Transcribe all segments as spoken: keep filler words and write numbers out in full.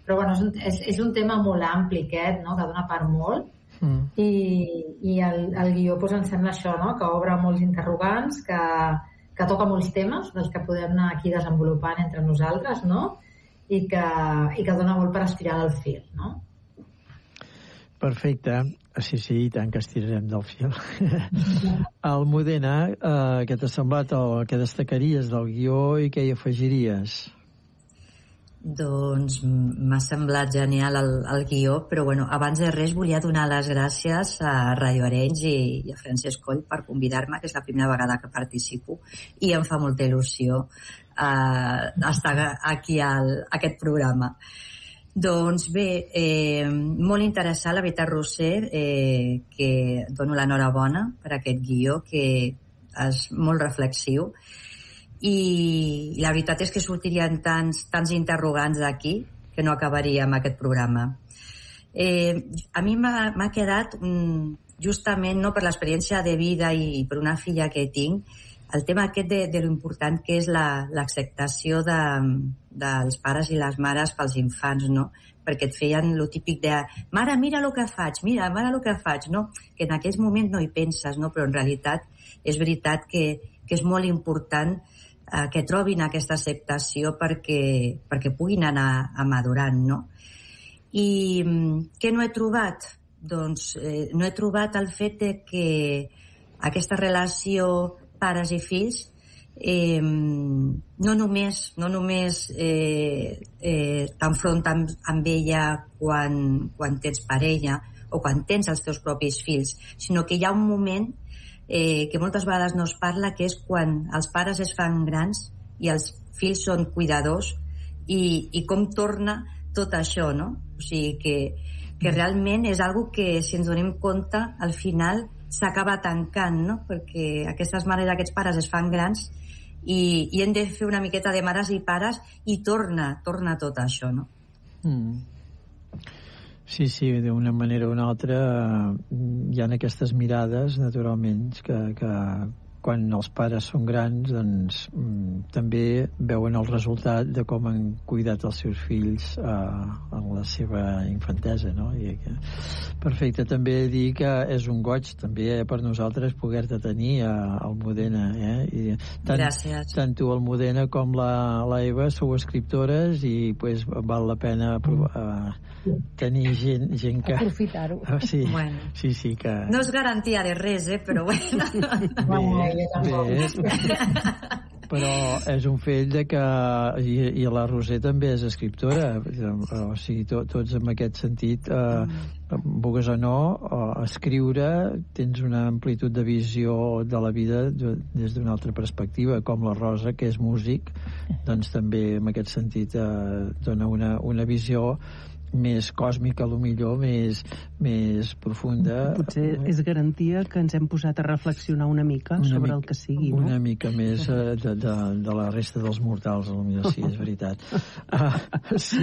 però bueno, és un, és, és un tema molt ampli aquest, no? Que dona per molt, mm. i, i el, el guió pues, em sembla això, no? Que obre molts interrogants, que, que toca molts temes dels que podem anar aquí desenvolupant entre nosaltres, no? I que, i que dona molt per estirar del fil, no? Perfecte. Sí, sí, i tant que estirarem del fil. Almudena, eh, què t'ha semblat, el que destacaries del guió i què hi afegiries? Doncs m'ha semblat genial el, el guió, però bueno, abans de res volia donar les gràcies a Radio Arenys i, i a Francesc Coll per convidar-me, que és la primera vegada que participo, i em fa molta il·lusió eh, estar aquí al, a aquest programa. Doncs bé, eh, molt interessant, la veritat, Roser, eh, que dono l'enhorabona per aquest guió, que és molt reflexiu, i la veritat és que sortirien tants, tants interrogants d'aquí que no acabaríem aquest programa. Eh, a mi m'ha quedat, justament no per l'experiència de vida i per una filla que tinc, el tema aquest de, de l'important que és l'acceptació la, de, dels pares i les mares pels infants, no? Perquè et feien lo típic de mare, mira el que faig, mira, mare, el que faig, no? Que en aquells moments no hi penses, no? Però en realitat és veritat que, que és molt important eh, que trobin aquesta acceptació perquè, perquè puguin anar madurant, no? I què no he trobat? Doncs eh, no he trobat el fet de que aquesta relació pares i fills eh, no només, no només eh, eh, t'enfronta amb, amb ella quan, quan tens parella o quan tens els teus propis fills, sinó que hi ha un moment eh, que moltes vegades no es parla, que és quan els pares es fan grans i els fills són cuidadors, i, i com torna tot això, no? O sigui que, que realment és algo que, si ens donem compte, al final s'acaba tancant, no? Perquè aquestes mares i aquests pares es fan grans i, i hem de fer una miqueta de mares i pares i torna, torna tot això, no? Mm. Sí, sí, d'una manera o una altra hi ha aquestes mirades, naturalment, que, que quan els pares són grans, doncs també veuen el resultat de com han cuidat els seus fills eh, en la seva infantesa, no? I, perfecte, també dir que és un goig també per nosaltres poder-te tenir a Almudena, eh? I tant, gràcies. Tant tu, Almudena, com la, la Eva sou escriptores i pues, val la pena eh, tenir gent, gent que... aprofitar-ho. Oh, sí, bueno. sí, sí que... No és garantia de res, eh? Però bueno. Bé, bé, però és un fet de que i, i la Roser també és escriptora, o sigui, to, tots en aquest sentit eh, vulgues o no eh, escriure, tens una amplitud de visió de la vida des d'una altra perspectiva, com la Rosa, que és músic, doncs també en aquest sentit eh, dona una, una visió més còsmica, a lo millor, més, més profunda. Potser és garantia que ens hem posat a reflexionar una mica una sobre mica, el que sigui, no? Una mica més eh, de, de, de la resta dels mortals, a lo millor, sí, és veritat. Uh, sí.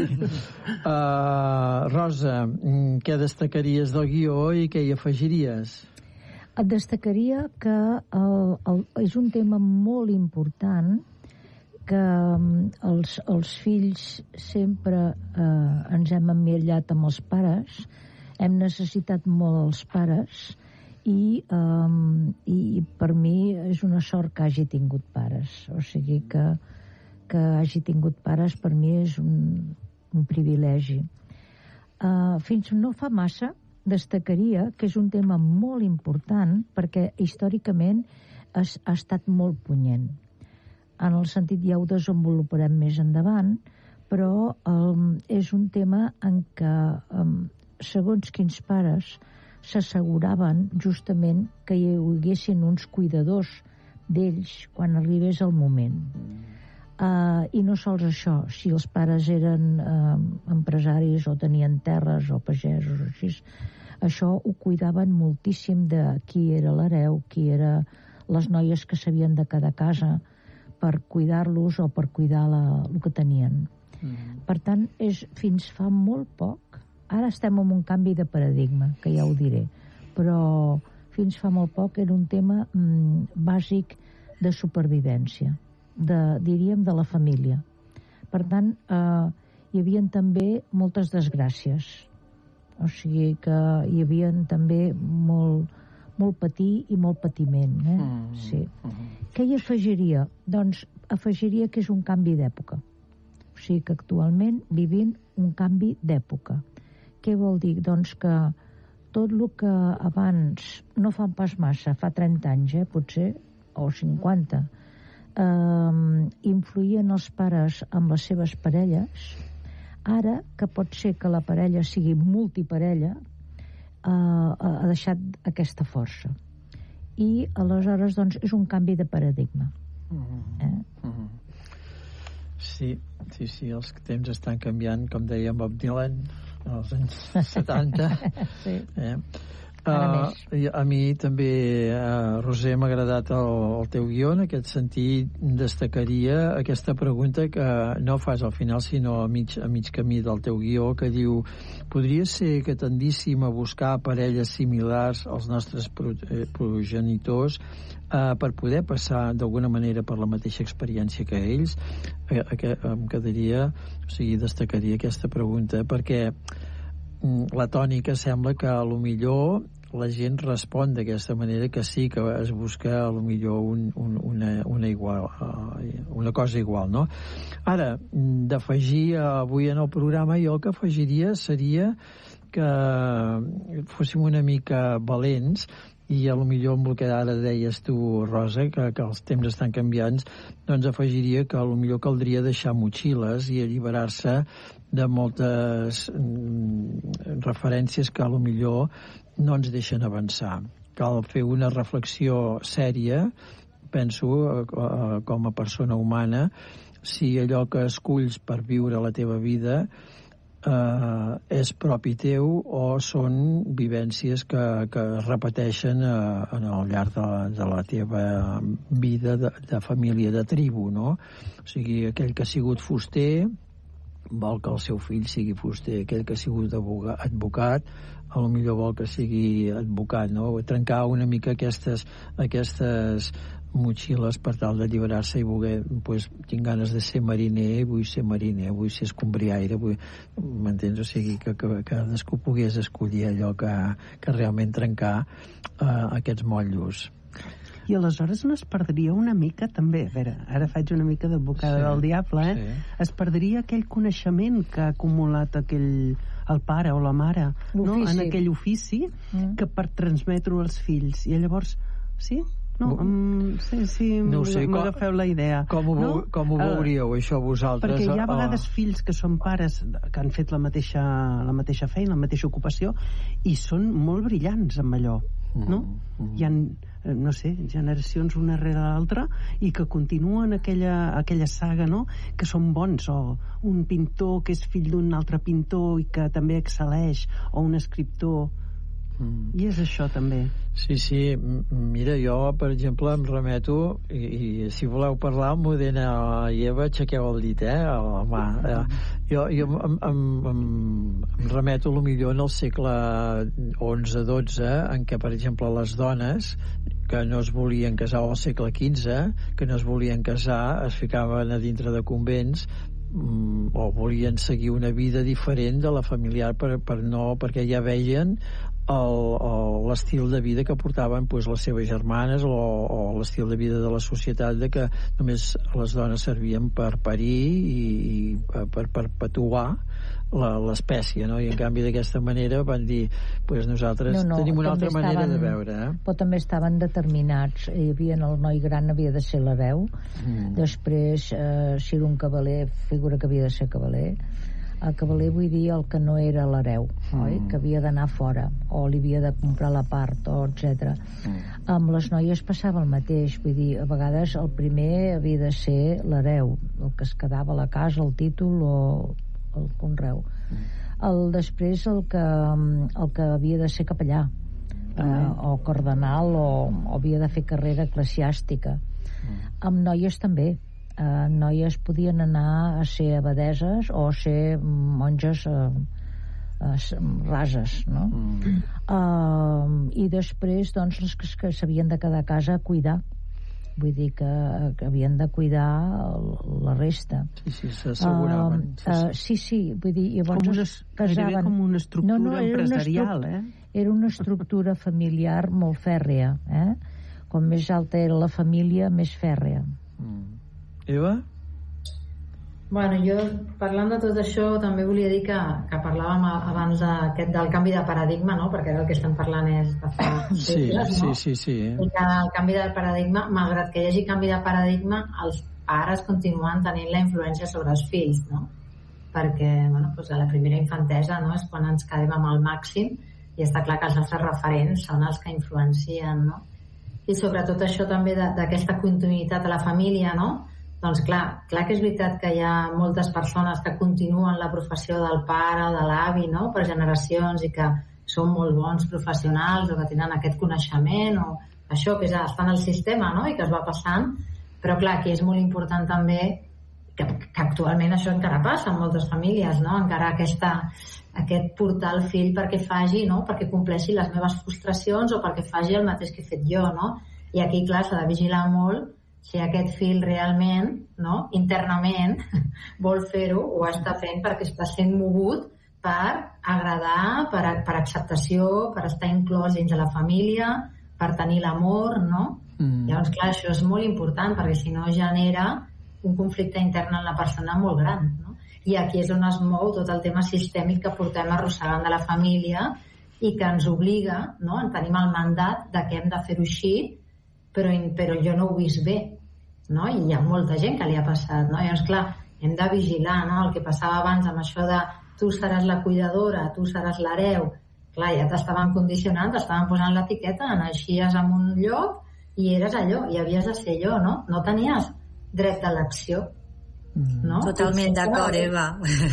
Uh, Rosa, què destacaries del guió i què hi afegiries? Et destacaria que el, el, és un tema molt important, que els, els fills sempre eh, ens hem emmirallat amb els pares, hem necessitat molt els pares i, eh, i per mi és una sort que hagi tingut pares, o sigui que, que hagi tingut pares per mi és un, un privilegi. Eh, fins no fa massa destacaria que és un tema molt important perquè històricament has, ha estat molt punyent. En el sentit, ja ho desenvoluparem més endavant, però um, és un tema en què um, segons quins pares s'asseguraven justament que hi haguessin uns cuidadors d'ells quan arribés el moment. Uh, I no sols això, si els pares eren uh, empresaris o tenien terres o pagesos o així, això ho cuidaven moltíssim de qui era l'hereu, qui era les noies que s'havien de quedar a casa per cuidar-los o per cuidar la, el que tenien. Mm. Per tant, és fins fa molt poc, ara estem en un canvi de paradigma, que ja ho diré, però fins fa molt poc era un tema mm, bàsic de supervivència, de, diríem, de la família. Per tant, eh, hi havia també moltes desgràcies. O sigui que hi havia també molt, molt patir i molt patiment. Eh? Mm. Sí. Mm. Què hi afegiria? Doncs afegiria que és un canvi d'època. O sigui que actualment vivim un canvi d'època. Què vol dir? Doncs que tot el que abans, no fa pas massa, fa trenta anys, eh, potser, o cinquanta, eh, influïen els pares amb les seves parelles, ara, que pot ser que la parella sigui multiparella, eh, ha deixat aquesta força. I aleshores, doncs, és un canvi de paradigma. Eh? Sí, sí, sí, els temps estan canviant, com deia Bob Dylan, als anys setanta. Sí. Eh? Uh, a mi també, uh, Roser, m'ha agradat el, el teu guió. En aquest sentit destacaria aquesta pregunta que no fas al final sinó a mig, a mig camí del teu guió, que diu: podria ser que tendíssim a buscar parelles similars als nostres pro, eh, progenitors uh, per poder passar d'alguna manera per la mateixa experiència que ells? Eh, eh, em quedaria, o sigui, destacaria aquesta pregunta perquè la tònica sembla que a lo millor la gent respon d'aquesta manera, que sí, que es busca a lo millor un, un, una, una, igual, una cosa igual, no? Ara, d'afegir avui en el programa, jo el que afegiria seria que fóssim una mica valents i a lo millor amb el que ara deies tu, Rosa, que, que els temps estan canviant, doncs afegiria que a lo millor caldria deixar motxilles i alliberar-se de moltes mm, referències que a lo millor no ens deixen avançar. Cal fer una reflexió sèria, penso, eh, com a persona humana, si allò que esculls per viure la teva vida Uh, és propi teu o són vivències que, que es repeteixen uh, en el llarg de la, de la teva vida de, de família, de tribu, no? O sigui, aquell que ha sigut fuster vol que el seu fill sigui fuster, aquell que ha sigut advocat a lo millor vol que sigui advocat, no? Trencar una mica aquestes, aquestes motxilles per tal d'alliberar-se i voler, pues, tinc ganes de ser mariner, vull ser mariner, vull ser escombriaire, vull... m'entens? O sigui, que, que, que cadascú pogués escollir allò que, que realment trencar uh, aquests motllos. I aleshores no es perdria una mica també, a veure, ara faig una mica d'advocada sí, del diable, eh? Sí. Es perdria aquell coneixement que ha acumulat aquell, el pare o la mare, no? En aquell ofici, mm. que per transmetre-ho als fills. I llavors, sí? No, um, sí, sí, no sé, m'agafeu la idea. Com ho, no? com ho veuríeu, uh, això, vosaltres? Perquè hi ha a vegades uh... fills que són pares que han fet la mateixa, la mateixa feina, la mateixa ocupació, i són molt brillants amb allò, mm, no? Mm. Hi ha, no sé, generacions una rere l'altra i que continuen aquella, aquella saga, no? Que són bons, o un pintor que és fill d'un altre pintor i que també excel·leix, o un escriptor. Mm. I és això també. Sí, sí, mira, jo per exemple em remeto i, i si voleu parlar amb Modena i Eva, aixequeu el dit, eh, la mà. Eh, jo jo em, em, em, em remeto a lo millor en el segle onze dotze, en què per exemple les dones que no es volien casar, o al segle quinze, que no es volien casar, es ficaven a dintre de convents o volien seguir una vida diferent de la familiar per, per no, perquè ja veien l'estil de vida que portaven pues, les seves germanes o, o l'estil de vida de la societat, de que només les dones servien per parir i, i per perpetuar l'espècie, no? I en canvi d'aquesta manera van dir, pues nosaltres no, no, tenim una altra estaven, manera de veure, eh? Però també estaven determinats. Hi havia el noi gran, havia de ser l'hereu, mm. després eh, si era un cavaler, figura que havia de ser cavaler. El cavaler vull dir el que no era l'hereu, mm. oi? Que havia d'anar fora, o li havia de comprar la part, o etcètera. Mm. Amb les noies passava el mateix, vull dir, a vegades el primer havia de ser l'hereu, el que es quedava a la casa, el títol o el conreu. Mm. El després el que, el que havia de ser capellà, eh, o cardenal, o, o havia de fer carrera eclesiàstica. Mm. Amb noies també. Uh, noies podien anar a ser abadeses o a ser monges uh, uh, rases, no? Mm. Uh, i després doncs les que, que s'havien de quedar a casa a cuidar, vull dir que, que havien de cuidar la resta. Sí, sí, s'asseguraven. Uh, uh, sí, sí, vull dir, llavors com una, casaven... com una estructura no, no, empresarial, una eh? Era una estructura familiar molt fèrrea, eh? Com més alta era la família, més fèrrea. Mm. Eva? Bueno, jo, parlant de tot això, també volia dir que, que parlàvem abans de, del canvi de paradigma, no? Perquè el que estem parlant és de fa sí, segles, no? Sí, sí, sí. I que el canvi de paradigma, malgrat que hi hagi canvi de paradigma, els pares continuen tenint la influència sobre els fills, no? Perquè, bueno, doncs a la primera infantesa, no?, és quan ens quedem amb el màxim i està clar que els nostres referents són els que influencien, no? I sobretot això també d'aquesta continuïtat a la família, no? Doncs clar, clar que és veritat que hi ha moltes persones que continuen la professió del pare, de l'avi, no?, per generacions i que són molt bons professionals o que tenen aquest coneixement o això que ja està en el sistema, no?, i que es va passant, però clar, aquí és molt important també que, que actualment això encara passa en moltes famílies, no?, encara aquesta, aquest portar el fill perquè faci, no?, perquè compleixi les meves frustracions o perquè faci el mateix que he fet jo, no?, i aquí clar s'ha de vigilar molt si aquest fill realment, no, internament vol fer-ho o ho està fent perquè està sent mogut per agradar, per, per acceptació, per estar inclòs dins de la família, per tenir l'amor, no? Mm. Llavors, clar, això és molt important perquè si no genera un conflicte intern en la persona molt gran, no? I aquí és on es mou tot el tema sistèmic que portem arrossegant de la família i que ens obliga, no? Tenim el mandat de que hem de fer-ho així, però, però jo no ho he vist bé, no? I hi ha molta gent que li ha passat, no? Llavors, clar, hem de vigilar, no? El que passava abans amb això de tu seràs la cuidadora, tu seràs l'hereu, clar, ja t'estaven condicionant, t'estaven posant l'etiqueta, naixies en un lloc i eres allò, i havies de ser allò, no? No tenies dret d'elecció, no? Totalment d'acord, Eva.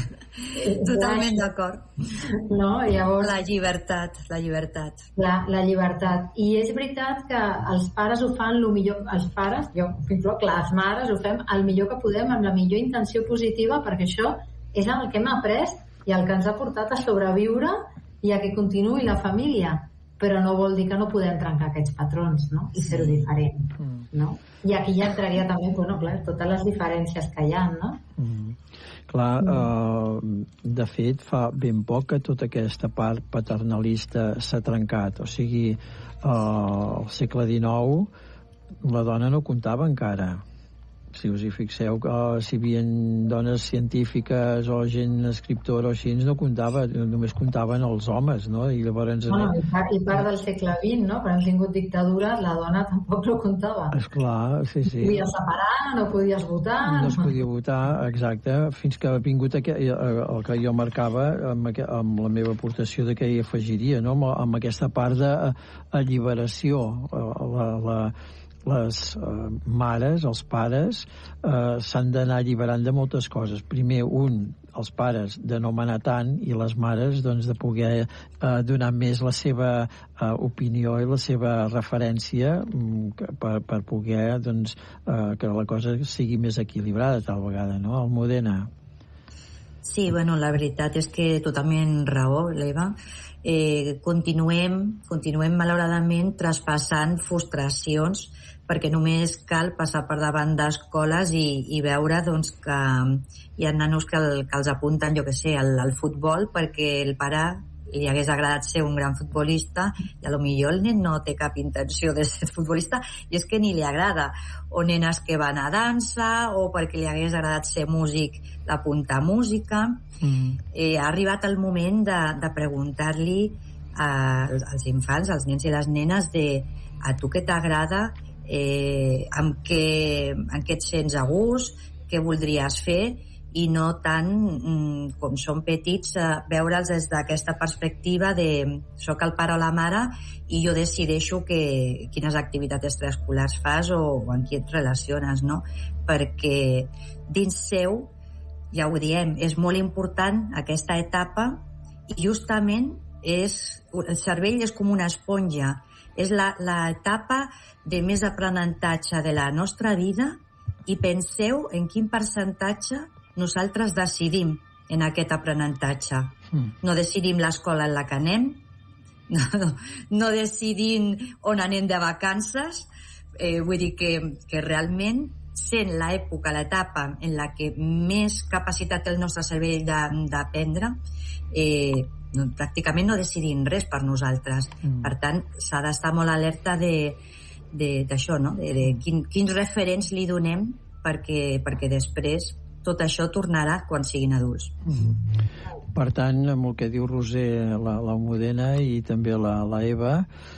Totalment d'acord. No? Llavors, la llibertat, la llibertat. La, la llibertat. I és veritat que els pares ho fan el millor, els pares, jo inclou, clar, les mares ho fem el millor que podem, amb la millor intenció positiva, perquè això és el que hem après i el que ens ha portat a sobreviure i a que continuï la família, però no vol dir que no podem trencar aquests patrons, no? I fer-ho diferent, no? I aquí ja entraria també, bueno, clar, totes les diferències que hi ha, no? Mm. Clar, eh, de fet, fa ben poc que tota aquesta part paternalista s'ha trencat. O sigui, eh, al segle dinou la dona no comptava encara. Si us hi fixeu, que si hi havia dones científiques o gent escriptora o així, no comptava, només comptaven els homes, no? I llavors... Bueno, i part, i part del segle vint, no? Quan hem tingut dictadura, la dona tampoc no comptava. Esclar, sí, sí. No podies separar, no podies votar... No es podia votar, exacte, fins que ha vingut aquest, el que jo marcava amb, amb la meva aportació de què hi afegiria, no? Amb, amb aquesta part d'alliberació, la... la les eh, mares, els pares eh, s'han d'anar alliberant de moltes coses. Primer, un, els pares de no manar tant, i les mares doncs, de poder eh, donar més la seva eh, opinió i la seva referència mm, per, per poder doncs, eh, que la cosa sigui més equilibrada tal vegada, no? Almudena. Sí, bueno, la veritat és que totalment raó, l'Eva. Eh, continuem, continuem malauradament traspassant frustracions perquè només cal passar per davant d'escoles i, i veure doncs, que hi ha nanos que, el, que els apunten, jo què sé, al, al futbol perquè el pare li hagués agradat ser un gran futbolista i a lo millor el nen no té cap intenció de ser futbolista i és que ni li agrada, o nenes que van a dansa o perquè li hagués agradat ser músic l'apunta a música. Mm. Eh, ha arribat el moment de, de preguntar-li a, als infants, als nens i les nenes de a tu què t'agrada, eh, amb què, en què et sents a gust, què voldries fer, i no tant, mm, com són petits, eh, veure'ls des d'aquesta perspectiva de soc el pare o la mare i jo decideixo que, quines activitats extraescolars fas o, o amb qui et relaciones, no? Perquè dins seu, ja ho diem, és molt important aquesta etapa i justament és, el cervell és com una esponja, és l'etapa de més aprenentatge de la nostra vida i penseu en quin percentatge nosaltres decidim en aquest aprenentatge. Mm. No decidim l'escola en la que anem, no, no, no decidim on anem de vacances, eh, vull dir que, que realment sent l'època, l'etapa en la que més capacitat té el nostre cervell d'aprendre, eh, no, pràcticament no decidim res per nosaltres. Mm. Per tant, s'ha d'estar molt alerta d'això, no? de, de quin, quins referents li donem perquè, perquè després tot això tornarà quan siguin adults. Mm. Per tant, amb el que diu Roser, la, la Modena i també la, la Eva,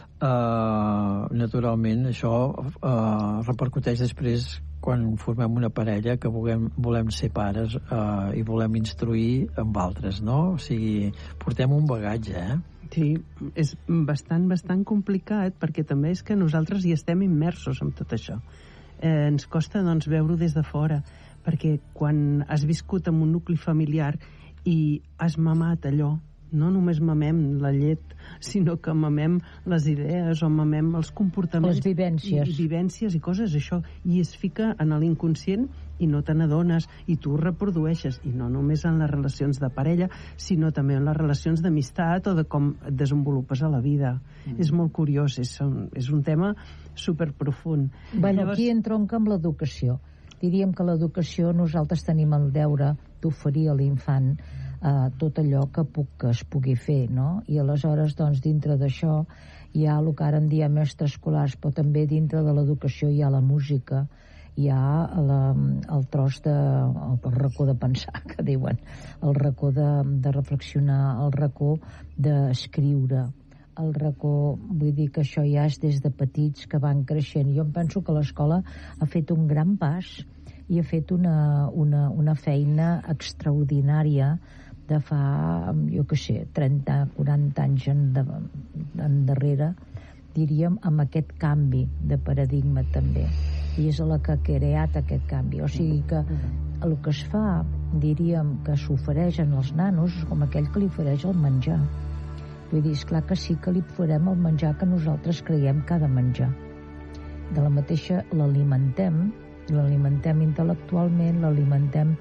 eh, naturalment això eh, repercuteix després quan formem una parella que volem, volem ser pares eh, i volem instruir amb altres, no? O sigui, portem un bagatge, eh? Sí, és bastant, bastant complicat perquè també és que nosaltres hi estem immersos en tot això. Eh, ens costa, doncs, veure-ho des de fora, perquè quan has viscut en un nucli familiar i has mamat allò, no només mamem la llet, sinó que mamem les idees o mamem els comportaments. Les vivències. I, i vivències i coses, això. I es fica en l'inconscient i no te n'adones i tu reprodueixes. I no només en les relacions de parella, sinó també en les relacions d'amistat o de com et desenvolupes a la vida. Mm. És molt curiós, és un, és un tema superprofund. Bueno, Llavors... aquí entronca amb l'educació. Diríem que l'educació, nosaltres tenim el deure d'oferir a l'infant Uh, tot allò que, puc, que es pugui fer, no? I aleshores, doncs, dintre d'això hi ha el que ara en diem extraescolars, però també dintre de l'educació hi ha la música, hi ha la, el tros de... El, el racó de pensar, que diuen, el racó de, de reflexionar, el racó d'escriure, el racó, vull dir que això ja és des de petits que van creixent. Jo em penso que l'escola ha fet un gran pas i ha fet una, una, una feina extraordinària de fa, jo què sé, trenta, quaranta anys endarrere, diríem, amb aquest canvi de paradigma també. I és la que ha creat aquest canvi. O sigui que el que es fa, diríem, que s'ofereixen als nanos és com aquell que li ofereix el menjar. Vull dir, esclar que sí que li farem el menjar que nosaltres creiem que ha de menjar. De la mateixa l'alimentem, l'alimentem intel·lectualment, l'alimentem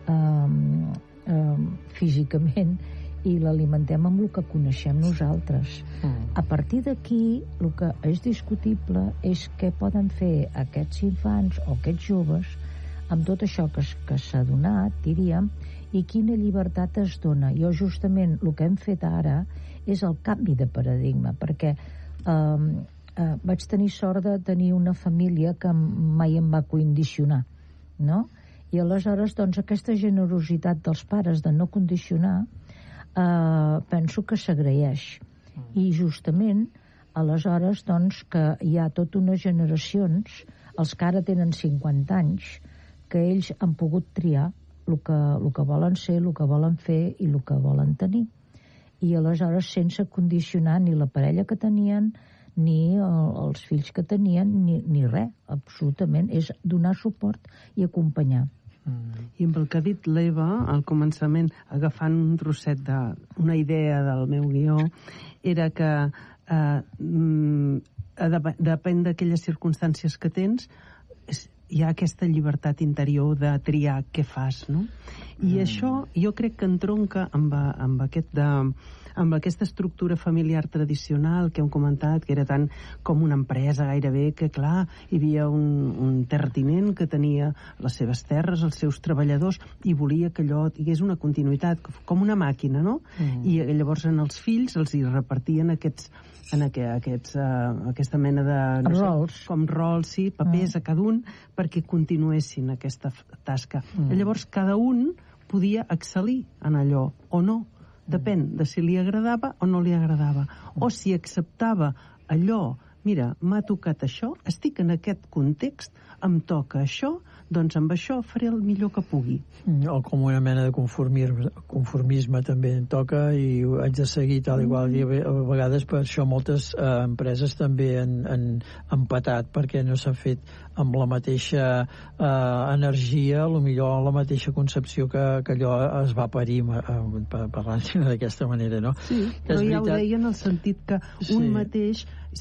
eh, eh, físicament i l'alimentem amb el que coneixem nosaltres. Mm. A partir d'aquí, el que és discutible és què poden fer aquests infants o aquests joves amb tot això que, que s'ha donat, diríem, i quina llibertat es dona. Jo justament el que hem fet ara és el canvi de paradigma, perquè eh, eh, vaig tenir sort de tenir una família que mai em va condicionar, no? I aleshores, doncs, aquesta generositat dels pares de no condicionar eh, penso que s'agraeix. I justament, aleshores, doncs, que hi ha tota unes generacions, els que ara tenen cinquanta anys, que ells han pogut triar el que, el que volen ser, el que volen fer i el que volen tenir. I aleshores, sense condicionar ni la parella que tenien, ni el, els fills que tenien, ni, ni res, absolutament. És donar suport i acompanyar. I amb el que ha dit l'Eva al començament, agafant un trosset d'una idea del meu guió, era que eh, depèn d'aquelles circumstàncies que tens, hi ha aquesta llibertat interior de triar què fas, no? I mm. això jo crec que entronca amb, amb, aquest de, amb aquesta estructura familiar tradicional que hem comentat, que era tant com una empresa gairebé, que clar, hi havia un, un terratinent que tenia les seves terres, els seus treballadors, i volia que allò tingués una continuïtat, com una màquina, no? Mm. I llavors en els fills els hi repartien aquests en aquests, uh, aquesta mena de... No rols. Sé, com rols, sí, papers mm. a cada un, perquè continuessin aquesta tasca. Mm. Llavors, cada un podia excel·lir en allò, o no. Depèn de si li agradava o no li agradava. Mm. O si acceptava allò, mira, m'ha tocat això, estic en aquest context, em toca això, doncs amb això faré el millor que pugui. O com una mena de conformisme, conformisme també en toca i ho haig de seguir tal igual. I a vegades per això moltes eh, empreses també han, han empatat perquè no s'ha fet amb la mateixa eh, energia, potser la mateixa concepció que, que allò es va parir, eh, parlant d'aquesta manera, no? Sí, però ja ho deia en el sentit que un sí. mateix se sobreposa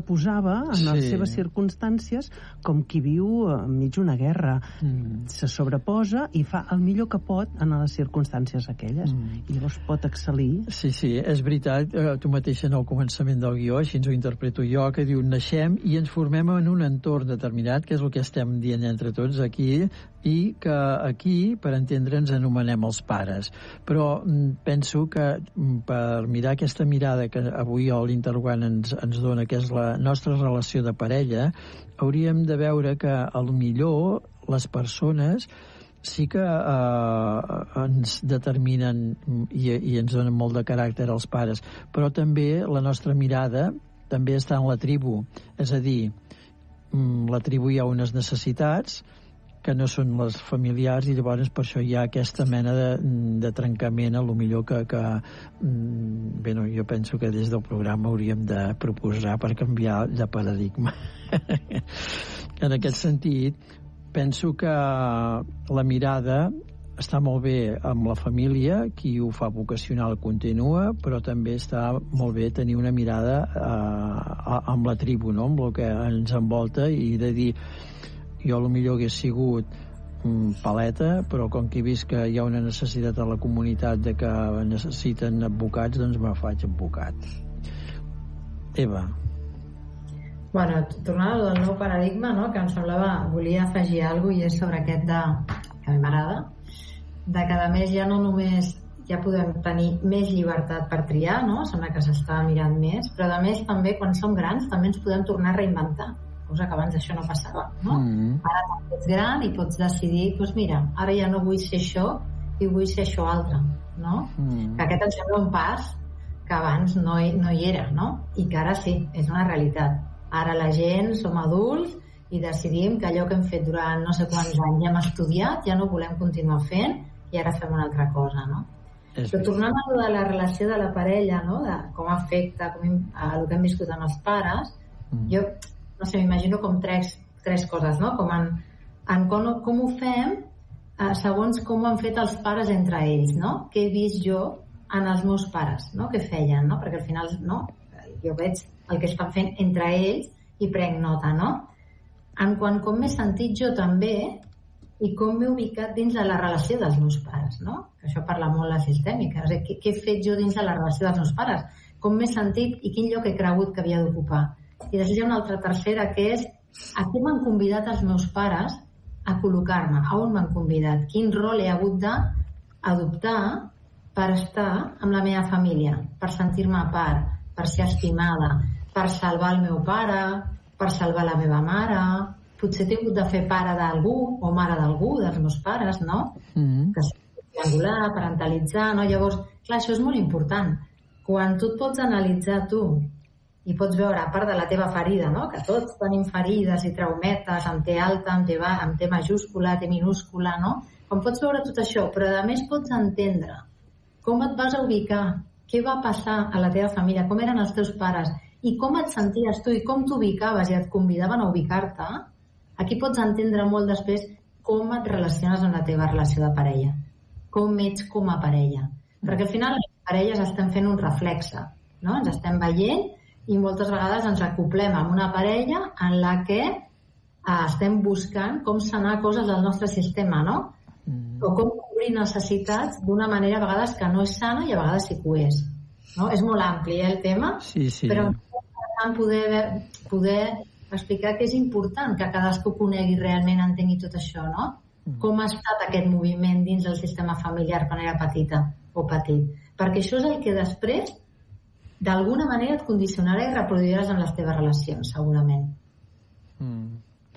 sobreposava en sí. les seves circumstàncies com qui viu enmig d'una guerra. Mm. Se sobreposa i fa el millor que pot en les circumstàncies aquelles. Mm. I llavors pot excel·lir. Sí, sí, és veritat. Eh, tu mateixa en el començament del guió, així ens ho interpreto jo, que diu, naixem i ens formem en un entorn determinat, que és el que estem dient entre tots aquí, i que aquí, per entendre, ens anomenem els pares. Però mm, penso que mm, per mirar aquesta mirada que avui l'interrogant ens, ens dona, que és la nostra relació de parella, hauríem de veure que a lo millor les persones sí que eh, ens determinen i, i ens donen molt de caràcter als pares, però també la nostra mirada també està en la tribu. És a dir, la tribu hi ha unes necessitats que no són les familiars i llavors per això hi ha aquesta mena de, de trencament, a lo millor que, que bé, no, jo penso que des del programa hauríem de proposar per canviar de paradigma. En aquest sentit, penso que la mirada està molt bé amb la família, qui ho fa vocacional continua, però també està molt bé tenir una mirada eh, amb la tribu, no? Amb el que ens envolta, i de dir, jo potser hagués sigut mm, paleta, però com que he vist que hi ha una necessitat a la comunitat de que necessiten advocats, doncs me faig advocat. Eva. Bueno, tornant al nou paradigma, no?, que em semblava, volia afegir alguna cosa, i és sobre aquest de, que a mi m'agrada, de que a més ja no només ja podem tenir més llibertat per triar, no?, sembla que s'està mirant més, però a més també quan som grans també ens podem tornar a reinventar, cosa que abans això no passava, no? Mm. Ara també ets gran i pots decidir, doncs mira, ara ja no vull ser això i vull ser això altre, no? Mm. Que aquest em sembla un pas que abans no hi, no hi era, no? I que ara sí, és una realitat. Ara la gent som adults i decidim que allò que hem fet durant no sé quants anys ja hem estudiat, ja no volem continuar fent i ara fem una altra cosa, no? És Però tornant a de la relació de la parella, no?, de com afecta com a el que hem viscut amb els pares, mm. jo, no sé, m'imagino com tres, tres coses, no? Com, en, en com, com ho fem eh, segons com ho han fet els pares entre ells, no? Què he vist jo en els meus pares, no?, que feien, no? Perquè al final, no?, jo veig el que estan fent entre ells i prenc nota, no? En quant com m'he sentit jo també i com m'he ubicat dins de la relació dels meus pares, no? Que això parla molt la sistèmica. O sigui, què, què he fet jo dins de la relació dels meus pares? Com m'he sentit i quin lloc he cregut que havia d'ocupar? I després hi ha una altra tercera, que és a què m'han convidat els meus pares a col·locar-me? A on m'han convidat? Quin rol he hagut d'adoptar per estar amb la meva família? Per sentir-me a part? Per ser estimada, per salvar el meu pare, per salvar la meva mare, potser he hagut de fer pare d'algú o mare d'algú, dels meus pares, no? Mm-hmm. Que és triangular, parentalitzar, no? Llavors, clar, això és molt important. Quan tu et pots analitzar tu i pots veure, a part de la teva ferida, no?, que tots tenim ferides i traumetes, amb T alta, amb T, amb T majúscula, T minúscula, no? Quan pots veure tot això, però a més pots entendre com et vas a ubicar, què va passar a la teva família, com eren els teus pares i com et senties tu i com t'ubicaves i et convidaven a ubicar-te, aquí pots entendre molt després com et relaciones amb la teva relació de parella, com ets com a parella. Perquè al final les parelles estem fent un reflexe, no? Ens estem veient i moltes vegades ens acoplem amb una parella en la que eh, estem buscant com sanar coses del nostre sistema, no? Mm. O com cobrir necessitats d'una manera a vegades que no és sana i a vegades sí que ho és, no? És molt ampli, eh, el tema, sí, sí. Però és important poder, poder explicar que és important que cadascú conegui realment, entengui tot això, no? Mm. Com ha estat aquest moviment dins del sistema familiar quan era petita o petit, perquè això és el que després d'alguna manera et condicionarà i reproduiràs en les teves relacions, segurament. Mm.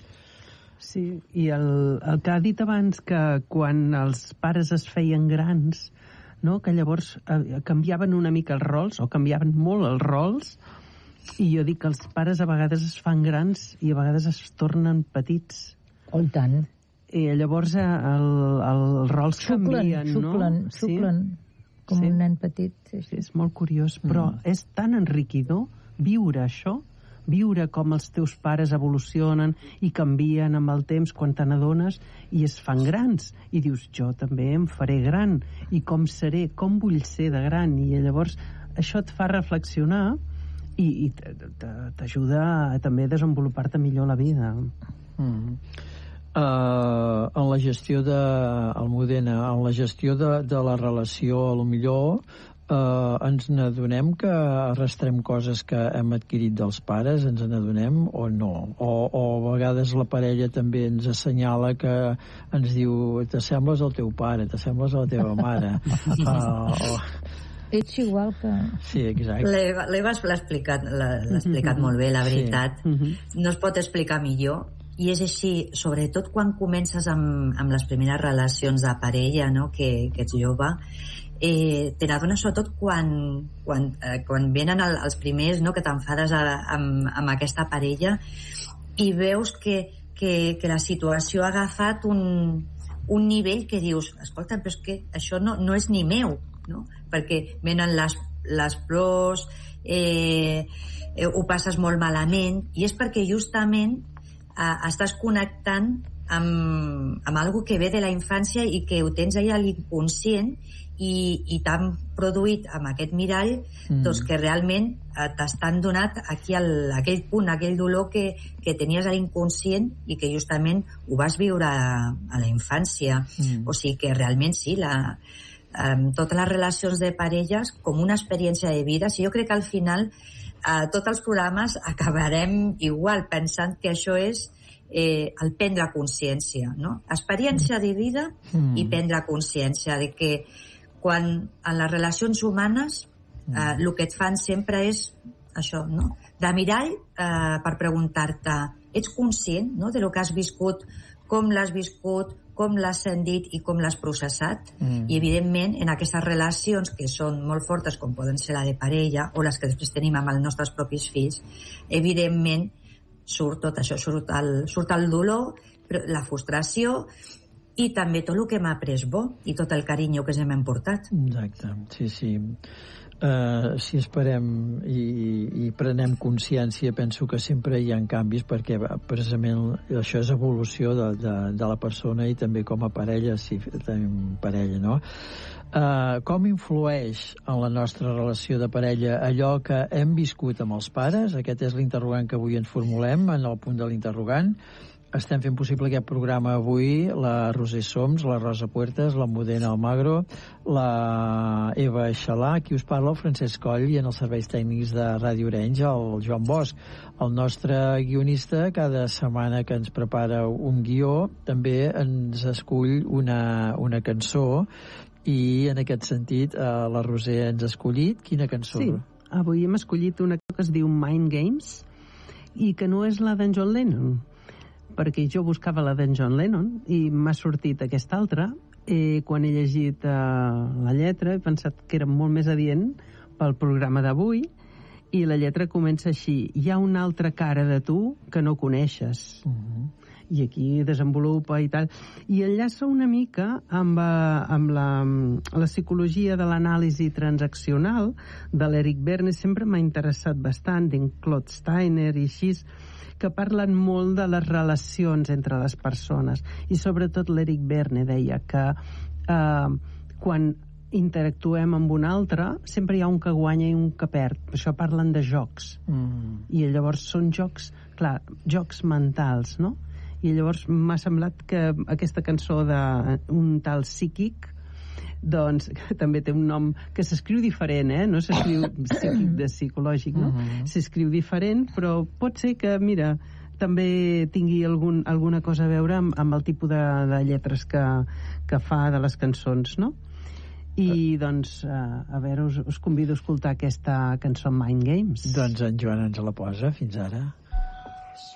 Sí, i el, el que ha dit abans, que quan els pares es feien grans, no?, que llavors eh, canviaven una mica els rols, o canviaven molt els rols, i jo dic que els pares a vegades es fan grans i a vegades es tornen petits. Oh, i tant. I llavors eh, el, el, els rols xuclen, canvien, xuclen, no? Xuclen, sí? Com sí. Un nen petit. Sí, sí. És molt curiós, però mm. és tan enriquidor viure això, viure com els teus pares evolucionen i canvien amb el temps quan te n'adones i es fan grans. I dius, jo també em faré gran. I com seré, com vull ser de gran? I llavors això et fa reflexionar i, i t'ajuda també a desenvolupar-te millor la vida. Mm. Uh, en la gestió de Almudena, en la gestió de, de la relació, a lo millor uh, ens n'adonem que arrastrem coses que hem adquirit dels pares, ens n'adonem o no? O, o a vegades la parella també ens assenyala, que ens diu t'assembles al teu pare, t'assembles a la teva mare. uh, o... Ets igual que... Sí, exacte. L'Eva l'ha explicat, l'ha explicat mm-hmm. molt bé, la veritat. Sí. Mm-hmm. No es pot explicar millor. I és així, sobretot quan comences amb, amb les primeres relacions de parella, no? que, que ets jove, eh, te n'adones sobretot quan, quan, eh, quan venen el, els primers, no? que t'enfades a, amb, amb aquesta parella i veus que, que, que la situació ha agafat un, un nivell que dius, escolta, però és que això no, no és ni meu, no? Perquè venen les, les plors, eh, eh, ho passes molt malament, i és perquè justament estàs connectant amb, amb algo que ve de la infància i que ho tens allà a l'inconscient i, i t'han produït amb aquest mirall mm. doncs que realment t'estan donat aquí al, aquell punt, aquell dolor que, que tenies a l'inconscient i que justament ho vas viure a, a la infància. Mm. O sigui que realment sí, la, um, totes les relacions de parelles com una experiència de vida. Sí, jo crec que al final a tots els programes acabarem igual, pensant que això és eh, el prendre consciència, no? Experiència de vida mm. i prendre consciència de que quan en les relacions humanes eh, mm. el que et fan sempre és això, no? De mirall eh, per preguntar-te, ets conscient, no?, de lo que has viscut, com l'has viscut, com l'has sentit i com l'has processat. Mm. I, evidentment, en aquestes relacions que són molt fortes, com poden ser la de parella o les que després tenim amb els nostres propis fills, evidentment, surt tot això, surt el, surt el dolor, la frustració i també tot el que m'ha après bo i tot el carinyo que ens hem emportat. Exacte, sí, sí. Uh, si esperem i, i prenem consciència, penso que sempre hi ha canvis, perquè precisament això és evolució de, de, de la persona i també com a parella, si tenim parella, no? Uh, com influeix en la nostra relació de parella allò que hem viscut amb els pares? Aquest és l'interrogant que avui ens formulem en el punt de l'interrogant. Estem fent possible aquest programa avui la Roser Soms, la Rosa Puertas, la Almudena Almagro, la Eva Xalà, qui us parla, el Francesc Coll, i en els serveis tècnics de Ràdio Arenys, el Joan Bosch. El nostre guionista, cada setmana que ens prepara un guió, també ens escull una, una cançó, i en aquest sentit eh, la Roser ens ha escollit. Quina cançó? Sí, avui hem escollit una que es diu Mind Games, i que no és la d'en John Lennon, perquè jo buscava la d'en John Lennon i m'ha sortit aquesta altra. Eh, quan he llegit eh, la lletra he pensat que era molt més adient pel programa d'avui, i la lletra comença així: hi ha una altra cara de tu que no coneixes. Uh-huh. I aquí desenvolupa i tal, i enllaça una mica amb, amb la, la psicologia de l'anàlisi transaccional de l'Eric Berne. Sempre m'ha interessat bastant, d'en Claude Steiner i així, que parlen molt de les relacions entre les persones, i sobretot l'Eric Berne deia que eh, quan interactuem amb un altre sempre hi ha un que guanya i un que perd. Per això parlen de jocs. Mm. I llavors són jocs, clar, jocs mentals, no? I llavors m'ha semblat que aquesta cançó d'un tal psíquic, doncs també té un nom que s'escriu diferent, eh? No s'escriu psíquic de psicològic, no? Uh-huh. S'escriu diferent, però pot ser que, mira, també tingui algun, alguna cosa a veure amb, amb el tipus de, de lletres que, que fa de les cançons, no? I, doncs, uh, a veure, us, us convido a escoltar aquesta cançó Mind Games. Doncs en Joan ens la posa. Fins ara.